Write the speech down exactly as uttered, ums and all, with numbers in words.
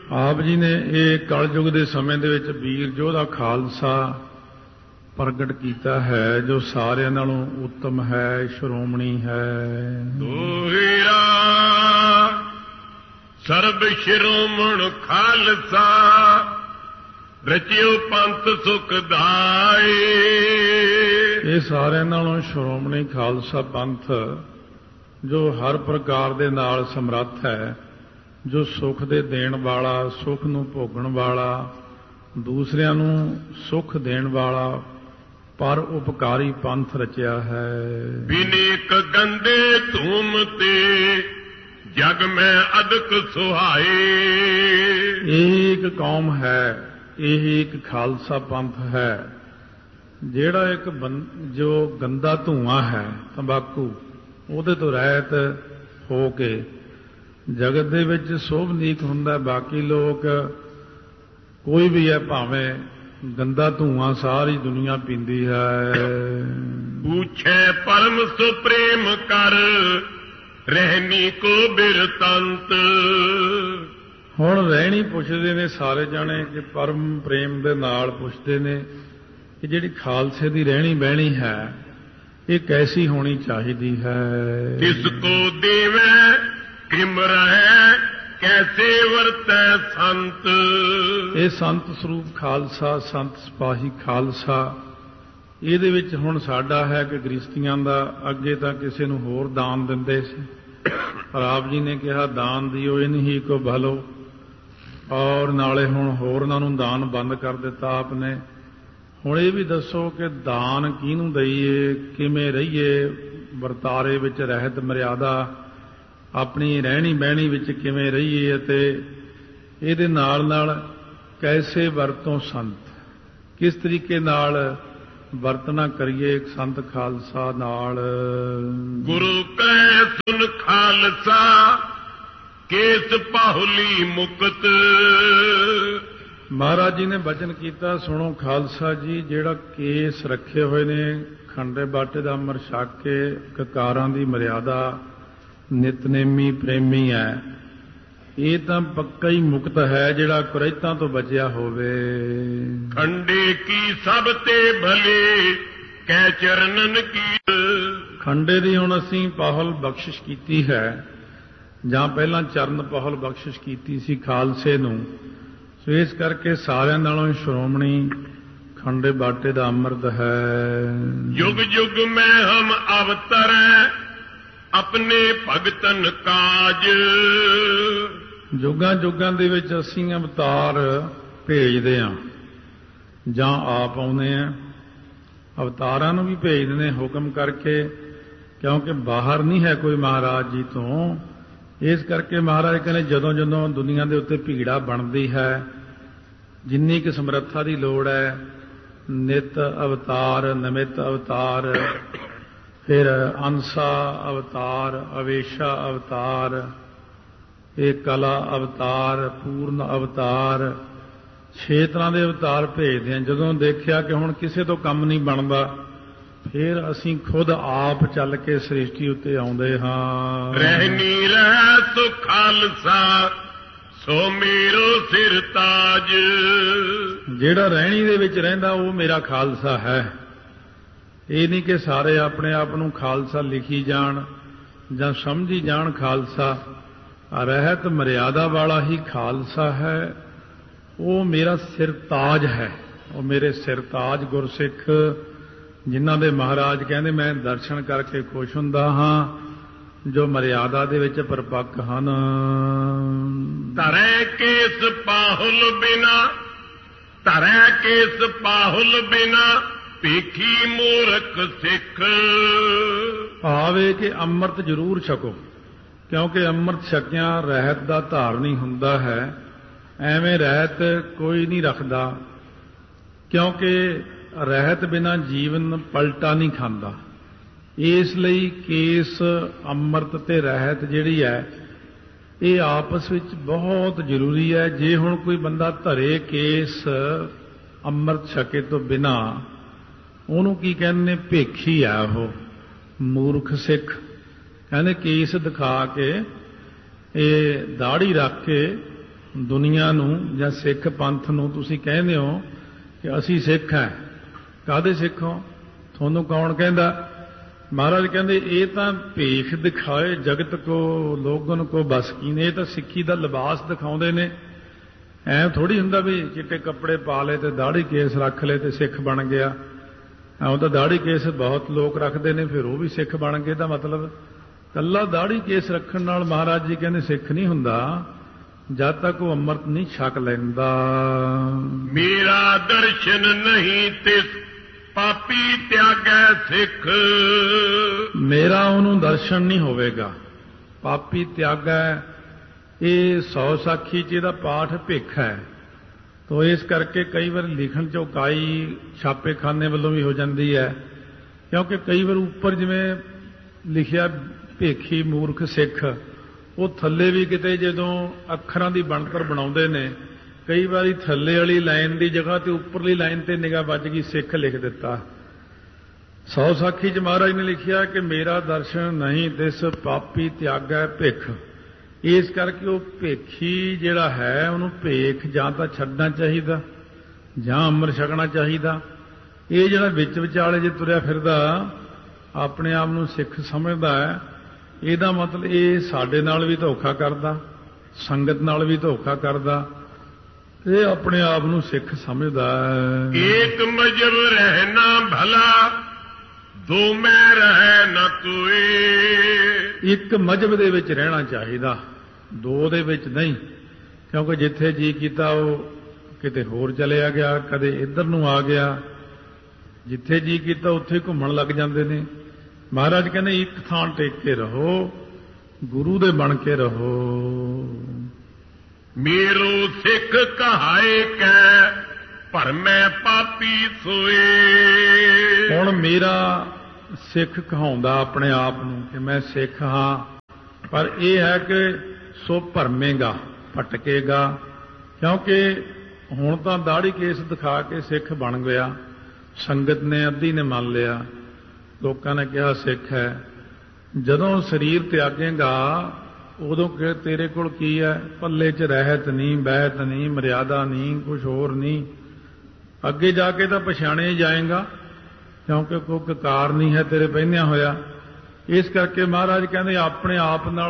ਆਪ ਜੀ ਨੇ ਇਹ ਕਲਯੁਗ ਦੇ ਸਮੇਂ ਦੇ ਵਿੱਚ ਵੀਰ ਯੋਧਾ ਖਾਲਸਾ ਪ੍ਰਗਟ ਕੀਤਾ ਹੈ, ਜੋ ਸਾਰਿਆਂ ਨਾਲੋਂ ਉੱਤਮ ਹੈ, ਸ਼੍ਰੋਮਣੀ ਹੈ। ਦੋਹਿਰਾ ਸਰਬ ਸ਼੍ਰੋਮਣ ਖਾਲਸਾ, ਰਚਿਓ ਪੰਥ ਸੁਖਦਾਈ। ਇਹ ਸਾਰਿਆਂ ਨਾਲੋਂ ਸ਼੍ਰੋਮਣੀ ਖਾਲਸਾ ਪੰਥ, ਜੋ ਹਰ ਪ੍ਰਕਾਰ ਦੇ ਨਾਲ ਸਮਰੱਥ ਹੈ, ਜੋ ਸੁਖ ਦੇ ਦੇਣ ਵਾਲਾ, ਸੁਖ ਨੂੰ ਭੋਗਣ ਵਾਲਾ, ਦੂਸਰਿਆਂ ਨੂੰ ਸੁਖ ਦੇਣ ਵਾਲਾ, ਪਰ ਉਪਕਾਰੀ ਪੰਥ ਰਚਿਆ ਹੈ। ਬਿਨੇਕ ਗੰਦੇ ਧੂਮ ਤੇ ਜਗ ਮੈਂ ਅਦਕ ਸੁਹਾਏ। ਇਹ ਇੱਕ ਕੌਮ ਹੈ, ਇਹ ਇੱਕ ਖਾਲਸਾ ਪੰਥ ਹੈ, ਜਿਹੜਾ ਇੱਕ ਜੋ ਗੰਦਾ ਧੂਆਂ ਹੈ ਤੰਬਾਕੂ, ਉਹਦੇ ਤੋਂ ਰਹਿਤ ਹੋ ਕੇ ਜਗਤ ਦੇ ਵਿੱਚ ਸੋਭਨੀਕ ਹੁੰਦਾ। ਬਾਕੀ ਲੋਕ ਕੋਈ ਵੀ ਹੈ, ਭਾਵੇਂ ਗੰਦਾ ਧੂਆਂ ਸਾਰੀ ਦੁਨੀਆ ਪੀਂਦੀ ਹੈ। ਪੁੱਛੇ ਪਰਮ ਸੁਪ੍ਰੇਮ ਕਰ, ਰਹਿਨੀ ਕੋ ਬਿਰਤੰਤ। ਹੁਣ ਰਹਿਣੀ ਪੁੱਛਦੇ ਨੇ ਸਾਰੇ ਜਾਣੇ, ਕਿ ਪਰਮ ਪ੍ਰੇਮ ਦੇ ਨਾਲ ਪੁੱਛਦੇ ਨੇ ਕਿ ਜਿਹੜੀ ਖਾਲਸੇ ਦੀ ਰਹਿਣੀ ਬਹਿਣੀ ਹੈ, ਇਹ ਕੈਸੀ ਹੋਣੀ ਚਾਹੀਦੀ ਹੈ। ਕਿਸ ਕੋ ਦੇਵੈ ਕਿਮ ਰਹਿ, ਕੈਸੇ ਵਰਤੈ ਸੰਤ। ਇਹ ਸੰਤ ਸਰੂਪ ਖਾਲਸਾ, ਸੰਤ ਸਿਪਾਹੀ ਖਾਲਸਾ, ਇਹਦੇ ਵਿੱਚ ਹੁਣ ਸਾਡਾ ਹੈ ਕਿ ਗ੍ਰਸਤੀਆਂ ਦਾ। ਅੱਗੇ ਤਾਂ ਕਿਸੇ ਨੂੰ ਹੋਰ ਦਾਨ ਦਿੰਦੇ ਸੀ, ਪਰ ਆਪ ਜੀ ਨੇ ਕਿਹਾ ਦਾਨ ਦਿਓ ਇਨਹੀ ਕੋ ਭਲੋ, ਔਰ ਨਾਲੇ ਹੁਣ ਹੋਰਨਾਂ ਨੂੰ ਦਾਨ ਬੰਦ ਕਰ ਦਿੱਤਾ ਆਪ ਨੇ। ਹੁਣ ਇਹ ਵੀ ਦੱਸੋ ਕਿ ਦਾਨ ਕਿਹਨੂੰ ਦਈਏ, ਕਿਵੇਂ ਰਹੀਏ, ਵਰਤਾਰੇ ਵਿੱਚ ਰਹਿਤ ਮਰਿਆਦਾ, ਆਪਣੀ ਰਹਿਣੀ ਬਹਿਣੀ ਵਿੱਚ ਕਿਵੇਂ ਰਹੀਏ, ਅਤੇ ਇਹਦੇ ਨਾਲ ਨਾਲ ਕੈਸੇ ਵਰਤੋਂ ਸੰਤ, ਕਿਸ ਤਰੀਕੇ ਨਾਲ ਵਰਤਣਾ ਕਰੀਏ ਇੱਕ ਸੰਤ ਖਾਲਸਾ ਨਾਲ। ਗੁਰੂ ਕੈ ਸੁਨ ਖਾਲਸਾ, ਕੇਸ ਪਾਹੁਲੀ ਮੁਕਤ। ਮਹਾਰਾਜ ਜੀ ਨੇ ਬਚਨ ਕੀਤਾ, ਸੁਣੋ ਖਾਲਸਾ ਜੀ, ਜਿਹੜਾ ਕੇਸ ਰੱਖੇ ਹੋਏ ਨੇ, ਖੰਡੇ ਬਾਟੇ ਦਾ ਅੰਮ੍ਰਿਤ ਛਕ ਕੇ ਕਕਾਰਾਂ ਦੀ ਮਰਿਆਦਾ, ਨਿਤਨੇਮੀ ਪ੍ਰੇਮੀ ਹੈ, ਇਹ ਤਾਂ ਪੱਕਾ ਹੀ ਮੁਕਤ ਹੈ, ਜਿਹੜਾ ਕੁਰੈਤਾਂ ਤੋਂ ਬਚਿਆ ਹੋਵੇ। ਖੰਡੇ ਕੀ ਸਭ ਤੇ ਭਲੇ, ਕੈ ਚਰਨਨ ਕੀ। ਖੰਡੇ ਦੀ ਹੁਣ ਅਸੀਂ ਪਾਹੁਲ ਬਖਸ਼ਿਸ਼ ਕੀਤੀ ਹੈ, ਜਾਂ ਪਹਿਲਾਂ ਚਰਨ ਪਾਹੁਲ ਬਖਸ਼ਿਸ਼ ਕੀਤੀ ਸੀ ਖਾਲਸੇ ਨੂੰ, ਸੋ ਇਸ ਕਰਕੇ ਸਾਰਿਆਂ ਨਾਲੋਂ ਸ਼੍ਰੋਮਣੀ ਖੰਡੇ ਬਾਟੇ ਦਾ ਅੰਮ੍ਰਿਤ ਹੈ। ਯੁਗ ਯੁਗ ਮੈਂ ਹਮ ਅਵਤਰੈ, ਆਪਣੇ ਭਗਤਨ ਕਾਜ। ਜੁਗਾਂ ਜੁਗਾਂ ਦੇ ਵਿੱਚ ਅਸੀਂ ਅਵਤਾਰ ਭੇਜਦੇ ਹਾਂ, ਜਾਂ ਆਪ ਆਉਂਦੇ ਹਾਂ। ਅਵਤਾਰਾਂ ਨੂੰ ਵੀ ਭੇਜਦੇ ਨੇ ਹੁਕਮ ਕਰਕੇ, ਕਿਉਂਕਿ ਬਾਹਰ ਨਹੀਂ ਹੈ ਕੋਈ ਮਹਾਰਾਜ ਜੀ ਤੋਂ। ਇਸ ਕਰਕੇ ਮਹਾਰਾਜ ਕਹਿੰਦੇ ਜਦੋਂ ਜਦੋਂ ਦੁਨੀਆ ਦੇ ਉੱਤੇ ਭੀੜਾ ਬਣਦੀ ਹੈ, ਜਿੰਨੀ ਕੁ ਸਮਰੱਥਾ ਦੀ ਲੋੜ ਹੈ, ਨਿਤ ਅਵਤਾਰ, ਨਮਿਤ ਅਵਤਾਰ, ਫਿਰ ਅੰਸਾ ਅਵਤਾਰ, ਅਵੇਸ਼ਾ ਅਵਤਾਰ, ਇਹ ਕਲਾ ਅਵਤਾਰ, ਪੂਰਨ ਅਵਤਾਰ, ਛੇ ਤਰ੍ਹਾਂ ਦੇ ਅਵਤਾਰ ਭੇਜਦੇ ਹਾਂ। ਜਦੋਂ ਦੇਖਿਆ ਕਿ ਹੁਣ ਕਿਸੇ ਤੋਂ ਕੰਮ ਨਹੀਂ ਬਣਦਾ, ਫਿਰ ਅਸੀਂ ਖੁਦ ਆਪ ਚੱਲ ਕੇ ਸ੍ਰਿਸ਼ਟੀ ਉੱਤੇ ਆਉਂਦੇ ਹਾਂ। ਰਹਿਨੀ ਰਹਿ ਸੋ ਖਾਲਸਾ, ਸੋ ਮੇਰੋ ਸਿਰ ਤਾਜ। ਜਿਹੜਾ ਰਹਿਣੀ ਦੇ ਵਿੱਚ ਰਹਿੰਦਾ ਉਹ ਮੇਰਾ ਖਾਲਸਾ ਹੈ। ਇਹ ਨਹੀਂ ਕਿ ਸਾਰੇ ਆਪਣੇ ਆਪ ਨੂੰ ਖਾਲਸਾ ਲਿਖੀ ਜਾਣ ਜਾਂ ਸਮਝੀ ਜਾਣ। ਖਾਲਸਾ ਰਹਿਤ ਮਰਿਆਦਾ ਵਾਲਾ ਹੀ ਖਾਲਸਾ ਹੈ, ਉਹ ਮੇਰਾ ਸਿਰ ਤਾਜ ਹੈ, ਉਹ ਮੇਰੇ ਸਿਰ ਤਾਜ ਗੁਰਸਿੱਖ, ਜਿਨ੍ਹਾਂ ਦੇ ਮਹਾਰਾਜ ਕਹਿੰਦੇ ਮੈਂ ਦਰਸ਼ਨ ਕਰਕੇ ਖੁਸ਼ ਹੁੰਦਾ ਹਾਂ, ਜੋ ਮਰਿਆਦਾ ਦੇ ਵਿੱਚ ਪਰਪੱਕ ਹਨ। ਧਰੈ ਕੇਸ ਪਾਹੁਲ ਬਿਨਾ, ਧਰੈ ਕੇਸ ਪਾਹੁਲ ਬਿਨਾ, ਭੀਖੀ ਮੂਰਖ ਸਿੱਖ। ਭਾਵੇਂ ਕਿ ਅੰਮ੍ਰਿਤ ਜ਼ਰੂਰ ਛਕੋ, ਕਿਉਂਕਿ ਅੰਮ੍ਰਿਤ ਛਕਿਆ ਰਹਿਤ ਦਾ ਧਾਰਨੀ ਹੁੰਦਾ ਹੈ। ਐਵੇਂ ਰਹਿਤ ਕੋਈ ਨਹੀਂ ਰੱਖਦਾ, ਕਿਉਂਕਿ ਰਹਿਤ ਬਿਨਾ ਜੀਵਨ ਪਲਟਾ ਨਹੀਂ ਖਾਂਦਾ। ਇਸ ਲਈ ਕੇਸ ਅੰਮ੍ਰਿਤ ਤੇ ਰਹਿਤ ਜਿਹੜੀ ਹੈ, ਇਹ ਆਪਸ ਵਿੱਚ ਬਹੁਤ ਜ਼ਰੂਰੀ ਹੈ। ਜੇ ਹੁਣ ਕੋਈ ਬੰਦਾ ਧਰੇ ਕੇਸ ਅੰਮ੍ਰਿਤ ਛਕੇ ਤੋਂ ਬਿਨਾ, ਉਹਨੂੰ ਕੀ ਕਹਿੰਦੇ ਨੇ? ਭੇਖੀ ਆ, ਉਹ ਮੂਰਖ ਸਿੱਖ। ਕਹਿੰਦੇ ਕੇਸ ਦਿਖਾ ਕੇ, ਇਹ ਦਾੜੀ ਰੱਖ ਕੇ ਦੁਨੀਆ ਨੂੰ ਜਾਂ ਸਿੱਖ ਪੰਥ ਨੂੰ ਤੁਸੀਂ ਕਹਿੰਦੇ ਹੋ ਕਿ ਅਸੀਂ ਸਿੱਖ ਹਾਂ, ਕਾਹਦੇ ਸਿੱਖ ਹੋ? ਤੁਹਾਨੂੰ ਕੌਣ ਕਹਿੰਦਾ? ਮਹਾਰਾਜ ਕਹਿੰਦੇ ਇਹ ਤਾਂ ਭੇਖ ਦਿਖਾਏ ਜਗਤ ਕੋ ਲੋਗਨ ਕੋ ਬਸ ਕੀ ਨੇ। ਇਹ ਤਾਂ ਸਿੱਖੀ ਦਾ ਲਿਬਾਸ ਦਿਖਾਉਂਦੇ ਨੇ। ਐਂ ਥੋੜੀ ਹੁੰਦਾ ਵੀ ਚਿੱਟੇ ਕੱਪੜੇ ਪਾ ਲਏ ਤੇ ਦਾੜੀ ਕੇਸ ਰੱਖ ਲਏ ਤੇ ਸਿੱਖ ਬਣ ਗਿਆ। ਉਹ ਤਾਂ ਦਾੜੀ ਕੇਸ ਬਹੁਤ ਲੋਕ ਰੱਖਦੇ ਨੇ, ਫਿਰ ਉਹ ਵੀ ਸਿੱਖ ਬਣ ਗਏ। ਦਾ ਮਤਲਬ ਕੱਲਾ ਦਾੜੀ ਕੇਸ ਰੱਖਣ ਨਾਲ ਮਹਾਰਾਜ ਜੀ ਕਹਿੰਦੇ ਸਿੱਖ ਨਹੀਂ ਹੁੰਦਾ ਜਦ ਤੱਕ ਉਹ ਅੰਮ੍ਰਿਤ ਨਹੀਂ ਛਕ ਲੈਂਦਾ। ਮੇਰਾ ਦਰਸ਼ਨ ਨਹੀਂ ਤਿਸ ਪਾਪੀ ਤਿਆਗੈ ਸਿੱਖ। ਮੇਰਾ ਉਹਨੂੰ ਦਰਸ਼ਨ ਨਹੀਂ ਹੋਵੇਗਾ, ਪਾਪੀ ਤਿਆਗੈ। ਇਹ ਸੌ ਸਾਖੀ ਚ ਇਹਦਾ ਪਾਠ ਭਿੱਖ ਹੈ। ਤੋ ਇਸ ਕਰਕੇ ਕਈ ਵਾਰ ਲਿਖਣ ਚ ਉਕਾਈ ਛਾਪੇਖਾਨੇ ਵੱਲੋਂ ਵੀ ਹੋ ਜਾਂਦੀ ਹੈ, ਕਿਉਂਕਿ ਕਈ ਵਾਰ ਉੱਪਰ ਜਿਵੇਂ ਲਿਖਿਆ ਭੇਖੀ ਮੂਰਖ ਸਿੱਖ, ਉਹ ਥੱਲੇ ਵੀ ਕਿਤੇ ਜਦੋਂ ਅੱਖਰਾਂ ਦੀ ਬਣਤਰ ਬਣਾਉਂਦੇ ਨੇ ਕਈ ਵਾਰੀ ਥੱਲੇ ਵਾਲੀ ਲਾਈਨ ਦੀ ਜਗ੍ਹਾ ਤੇ ਉੱਪਰਲੀ ਲਾਈਨ ਤੇ ਨਿਗਾਹ ਵੱਜ ਗਈ, ਸਿੱਖ ਲਿਖ ਦਿੱਤਾ। ਸੌ ਸਾਖੀ ਚ ਮਹਾਰਾਜ ਨੇ ਲਿਖਿਆ ਕਿ ਮੇਰਾ ਦਰਸ਼ਨ ਨਹੀਂ ਤਿਸ ਪਾਪੀ ਤਿਆਗੈ ਭਿੱਖ। ਇਸ ਕਰਕੇ ਉਹ ਭੇਖੀ ਜਿਹੜਾ ਹੈ ਉਹਨੂੰ ਭੇਖ ਜਾਂ ਤਾਂ ਛੱਡਣਾ ਚਾਹੀਦਾ ਜਾਂ ਅੰਮ੍ਰਿਤ ਛਕਣਾ ਚਾਹੀਦਾ। ਇਹ ਜਿਹੜਾ ਵਿੱਚ ਵਿਚਾਲੇ ਜੇ ਤੁਰਿਆ ਫਿਰਦਾ ਆਪਣੇ ਆਪ ਨੂੰ ਸਿੱਖ ਸਮਝਦਾ ਹੈ, ਇਹਦਾ ਮਤਲਬ ਇਹ ਸਾਡੇ ਨਾਲ ਵੀ ਧੋਖਾ ਕਰਦਾ, ਸੰਗਤ ਨਾਲ ਵੀ ਧੋਖਾ ਕਰਦਾ, ਇਹ ਆਪਣੇ ਆਪ ਨੂੰ ਸਿੱਖ ਸਮਝਦਾ ਹੈ। ਏਕ ਮਜਬ ਰਹਿਣਾ ਭਲਾ ਦੋ ਮੈਂ ਰਹਿ ਨ ਤੁਏ। ਇੱਕ ਮਜਬ ਦੇ ਵਿੱਚ ਰਹਿਣਾ ਚਾਹੀਦਾ, ਦੋ ਦੇ ਵਿੱਚ ਨਹੀਂ। ਕਿਉਂਕਿ ਜਿੱਥੇ ਜੀ ਕੀਤਾ ਉਹ ਕਿਤੇ ਹੋਰ ਚਲਿਆ ਗਿਆ, ਕਦੇ ਇੱਧਰ ਨੂੰ ਆ ਗਿਆ। ਜਿੱਥੇ ਜੀ ਕੀਤਾ ਉੱਥੇ ਘੁੰਮਣ ਲੱਗ ਜਾਂਦੇ ਨੇ। ਮਹਾਰਾਜ ਕਹਿੰਦੇ ਇੱਕ ਥਾਂ ਟੇਕ ਕੇ ਰਹੋ, ਗੁਰੂ ਦੇ ਬਣ ਕੇ ਰਹੋ। ਮੇਰੋ ਸਿੱਖ ਕਹਾਏ ਕੈ ਭਰਮੈ ਪਾਪੀ ਸੋਏ। ਹੁਣ ਮੇਰਾ ਸਿੱਖ ਕਹਾਉਂਦਾ ਆਪਣੇ ਆਪ ਨੂੰ ਕਿ ਮੈਂ ਸਿੱਖ ਹਾਂ, ਪਰ ਇਹ ਹੈ ਕਿ ਸੋ ਭਰਮੇਗਾ, ਭਟਕੇਗਾ। ਕਿਉਂਕਿ ਹੁਣ ਤਾਂ ਦਾੜੀ ਕੇਸ ਦਿਖਾ ਕੇ ਸਿੱਖ ਬਣ ਗਿਆ, ਸੰਗਤ ਨੇ ਅੱਧੀ ਨੇ ਮੰਨ ਲਿਆ, ਲੋਕਾਂ ਨੇ ਕਿਹਾ ਸਿੱਖ ਹੈ। ਜਦੋਂ ਸਰੀਰ ਤਿਆਗੇਗਾ ਉਦੋਂ ਕਿ ਤੇਰੇ ਕੋਲ ਕੀ ਹੈ? ਪੱਲੇ 'ਚ ਰਹਿਤ ਨਹੀਂ, ਬਹਿਤ ਨਹੀਂ, ਮਰਿਆਦਾ ਨਹੀਂ, ਕੁਝ ਹੋਰ ਨਹੀਂ। ਅੱਗੇ ਜਾ ਕੇ ਤਾਂ ਪਛਾਣਿਆ ਜਾਏਗਾ, ਕਿਉਂਕਿ ਕੋਈ ਕਕਾਰ ਨਹੀਂ ਹੈ ਤੇਰੇ ਪਹਿਨਿਆ ਹੋਇਆ। ਇਸ ਕਰਕੇ ਮਹਾਰਾਜ ਕਹਿੰਦੇ ਆਪਣੇ ਆਪ ਨਾਲ